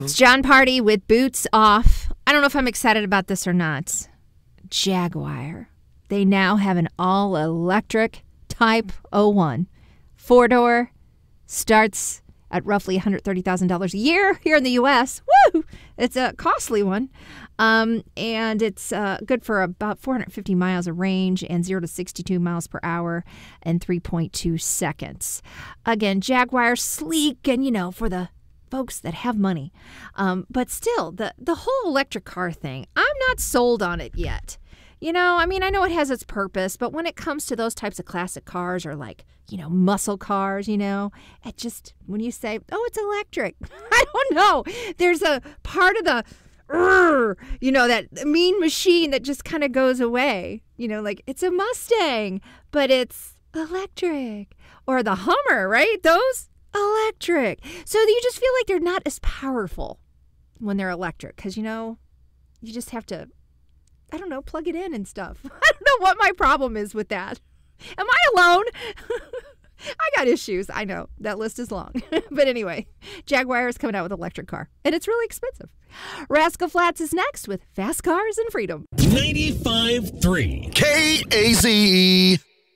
It's John Party with Boots Off. I don't know if I'm excited about this or not. Jaguar. They now have an all-electric Type 01. Four-door, starts at roughly $130,000 a year here in the U.S. Woo! It's a costly one. And it's good for about 450 miles of range and 0 to 62 miles per hour in 3.2 seconds. Again, Jaguar, sleek and, for the folks that have money. But still, the whole electric car thing, I'm not sold on it yet. I know it has its purpose, but when it comes to those types of classic cars or muscle cars, it just, when you say, oh, it's electric, I don't know. There's a part of the, that mean machine that just kind of goes away. It's a Mustang, but it's electric. Or the Hummer, right? Those, electric. So you just feel like they're not as powerful when they're electric because, you just have to, plug it in and stuff. I don't know what my problem is with that. Am I alone? I got issues. I know. That list is long. But anyway, Jaguar is coming out with an electric car, and it's really expensive. Rascal Flatts is next with Fast Cars and Freedom. 95.3 KAZE.